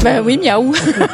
Ben oui, miaou.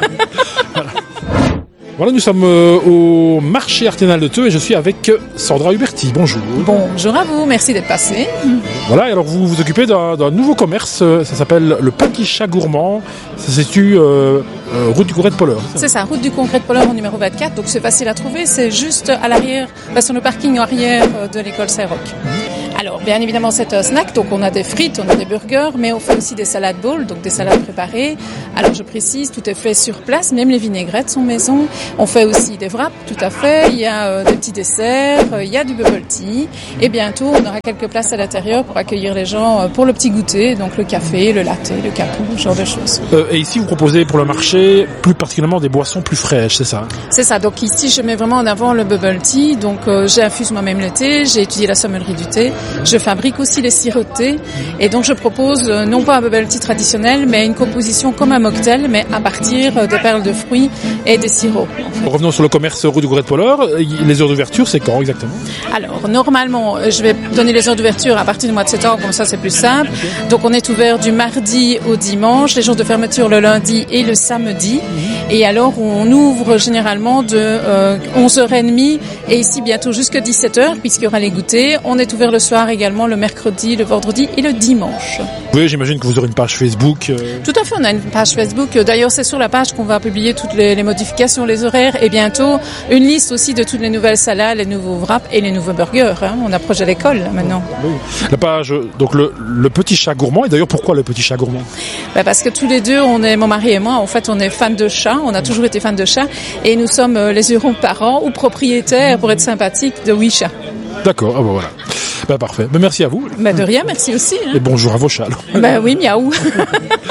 Voilà, nous sommes au marché artisanal de Theux et je suis avec Sandra Huberti. Bonjour. Bonjour à vous, merci d'être passé. Voilà, alors vous vous occupez d'un nouveau commerce, ça s'appelle le Petit Chat Gourmand. Ça se situe route du Congrès de Polleur. C'est ça, route du Congrès de Polleur au numéro 24, donc c'est facile à trouver, c'est juste à l'arrière, sur le parking arrière de l'école Saint-Roch. Alors, bien évidemment, c'est un snack, donc on a des frites, on a des burgers, mais on fait aussi des salades bowls, donc des salades préparées. Alors, je précise, tout est fait sur place, même les vinaigrettes sont maison. On fait aussi des wraps, tout à fait. Il y a des petits desserts, il y a du bubble tea. Et bientôt, on aura quelques places à l'intérieur pour accueillir les gens pour le petit goûter, donc le café, le latte, le capou, ce genre de choses. Et ici, vous proposez pour le marché, plus particulièrement des boissons plus fraîches, c'est ça? C'est ça. Donc ici, je mets vraiment en avant le bubble tea. Donc, j'infuse moi-même le thé, j'ai étudié la sommellerie du thé. Je fabrique aussi les sirotés et donc je propose non pas un bubble tea traditionnel mais une composition comme un mocktail mais à partir des perles de fruits et des sirops. En fait. Revenons sur le commerce rue du Congrès de Polleur. Les heures d'ouverture, c'est quand exactement? Alors normalement, je vais donner les heures d'ouverture à partir du mois de septembre, comme ça c'est plus simple. Okay. Donc on est ouvert du mardi au dimanche, les jours de fermeture le lundi et le samedi. Et alors on ouvre généralement de 11h30 et ici bientôt jusqu'à 17h puisqu'il y aura les goûters. On est ouvert le soir également le mercredi, le vendredi et le dimanche. Oui, j'imagine que vous aurez une page Facebook. Tout à fait, on a une page Facebook. D'ailleurs, c'est sur la page qu'on va publier toutes les modifications, les horaires et bientôt une liste aussi de toutes les nouvelles salades, les nouveaux wraps et les nouveaux burgers. On approche de l'école là, maintenant. Oui. La page, donc le Petit Chat Gourmand. Et d'ailleurs, pourquoi le Petit Chat Gourmand? Parce que tous les deux, mon mari et moi, en fait, on est fans de chats. On a toujours été fans de chats et nous sommes les heureux parents ou propriétaires, pour être sympathique, de 8 chats. D'accord, voilà. Parfait. Merci à vous. De rien, merci aussi. Et bonjour à vos chats. Oui, miaou.